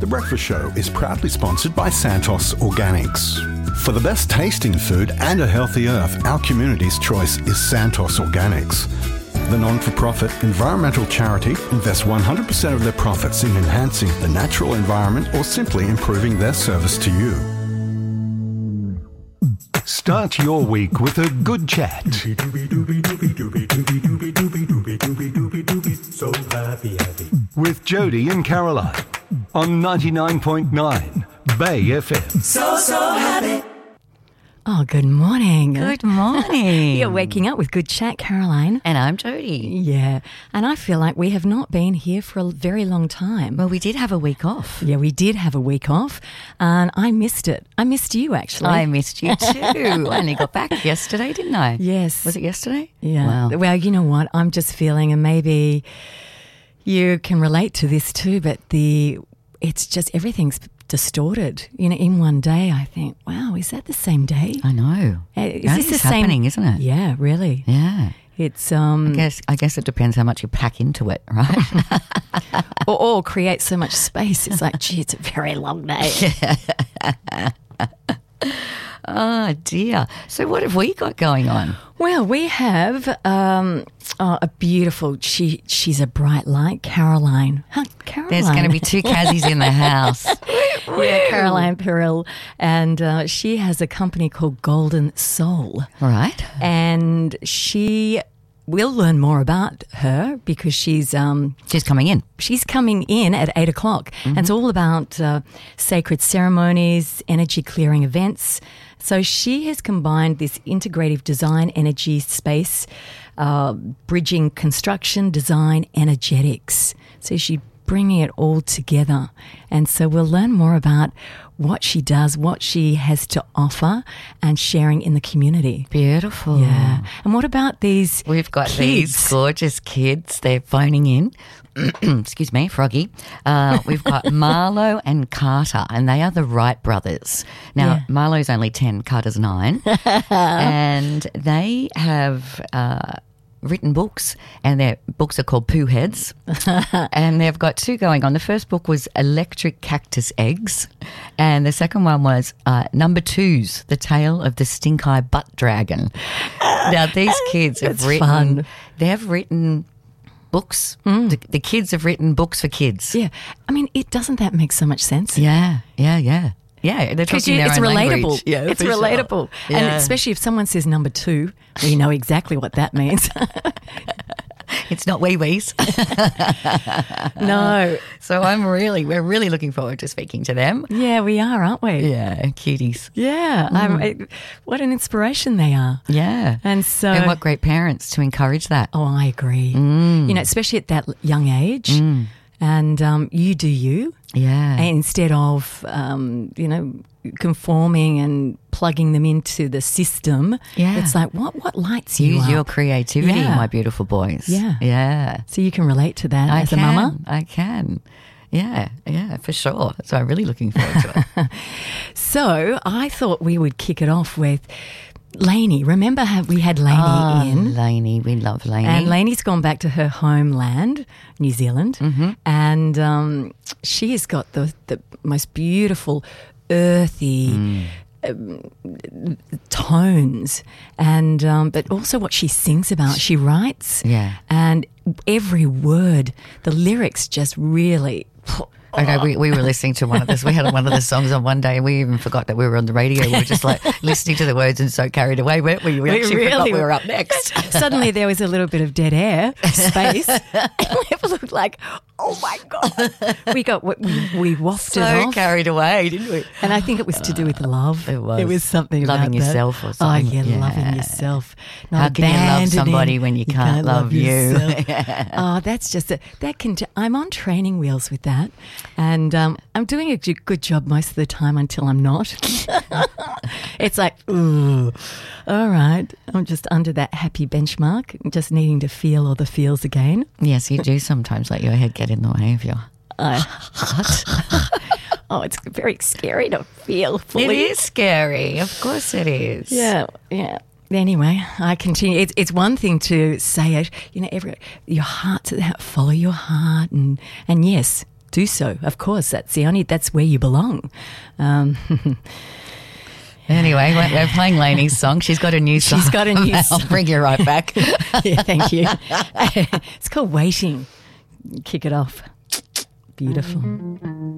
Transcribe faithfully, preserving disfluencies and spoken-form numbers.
The Breakfast Show is proudly sponsored by Santos Organics. For the best tasting food and a healthy earth, our community's choice is Santos Organics. The non-for-profit environmental charity invests one hundred percent of their profits in enhancing the natural environment or simply improving their service to you. Start your week with a good chat. So happy, happy. With Jody and Caroline on ninety-nine point nine Bay F M. So, so happy. Oh, good morning. Good morning. You're waking up with good chat, Caroline. And I'm Jody. Yeah, and I feel like we have not been here for a very long time. Well, we did have a week off. Yeah, we did have a week off, and I missed it. I missed you, actually. I missed you too. I only got back yesterday, didn't I? Yes. Was it yesterday? Yeah. Wow. Well, you know what? I'm just feeling, and maybe you can relate to this too, but the it's just everything's distorted. You know, in one day, I think, wow, is that the same day? I know. Uh, Is That this the is same? happening, isn't it? Yeah, really. Yeah. It's um, I guess, I guess it depends how much you pack into it, right? or, or create so much space. It's like, gee, it's a very long day. Oh, dear. So what have we got going on? Well, we have um, oh, a beautiful. She she's a bright light, Caroline. Huh, Caroline. There's going to be two Kazies in the house. yeah, Caroline Perel, and uh, she has a company called Golden Soul. All right. And she. We'll learn more about her because she's um, She's coming in. she's coming in at eight o'clock, and it's all about uh, sacred ceremonies, energy clearing events. So she has combined this integrative design energy space, uh, bridging construction, design, energetics. So she's bringing it all together, and so we'll learn more about what she does, what she has to offer, and sharing in the community. Beautiful. Yeah. And what about these We've got kids? these gorgeous kids. They're phoning in. Excuse me, Froggy. Uh, we've got Marlo and Carter, and they are the Wright brothers. Now, Yeah. Marlo's only ten, Carter's nine, and they have uh, written books, and their books are called Poo Heads, and they've got two going on. The first book was Electric Cactus Eggs, and the second one was uh, Number Twos, The Tale of the Stink Eye Butt Dragon. Now, these kids have It's written, fun. they've written books. The, the kids have written books for kids. Yeah. I mean, it doesn't that make so much sense? Yeah, yeah, yeah. Yeah, they're Because talking their it's own relatable. language. Yeah, it's for sure. relatable. And Yeah. especially if someone says number two, we know exactly what that means. It's not wee-wees. No. So I'm really, we're really looking forward to speaking to them. Yeah, we are, aren't we? Yeah, cuties. Yeah. I'm, it, what an inspiration they are. Yeah. And so. And what great parents to encourage that. Oh, I agree. You know, especially at that young age. And um, you do you. Yeah. Instead of, um, you know, conforming and plugging them into the system. Yeah. It's like, what, what lights you Use up? your creativity, Yeah. my beautiful boys. Yeah. Yeah. So you can relate to that I as can. a mama? I can. Yeah, yeah, for sure. So I'm really looking forward to it. So I thought we would kick it off with Lainey. Remember how we had Lainey Oh, in? Lainey, we love Lainey. And Lainey's gone back to her homeland, New Zealand, Mm-hmm. and um, she has got the, the most beautiful, earthy Mm. um, tones, and um, but also what she sings about. She writes, Yeah. and every word, the lyrics just really. I know we, we were listening to one of this. We had one of the songs on one day, and we even forgot that we were on the radio. We were just like listening to the words and so carried away, weren't we? We actually really forgot we were. were up next. Suddenly there was a little bit of dead air, space, and we looked like, oh my God. We got, we, we wafted So off. carried away, didn't we? And I think it was to do with love. It was. It was something Loving about that. yourself or something. Oh, yeah, Yeah. loving yourself. Not How can you love abandoning. somebody when you can't love you? yourself. Oh, that's just a, that can. I'm on training wheels with that, and um, I'm doing a g- good job most of the time until I'm not. It's like, ooh, all right. I'm just under that happy benchmark, just needing to feel all the feels again. Yes, you do sometimes let your head get in the way of your Uh, oh, it's very scary to feel fully. It is scary. Of course it is. Yeah, yeah. Anyway, I continue. It's it's one thing to say it, you know, every your heart, follow your heart, and and yes, do so. Of course, that's the only, that's where you belong. Um, Anyway, we're, we're playing Lainey's song. She's got a new song. She's got a new I'll song. bring you right back. Yeah, thank you. It's called Waiting. Kick it off. Beautiful.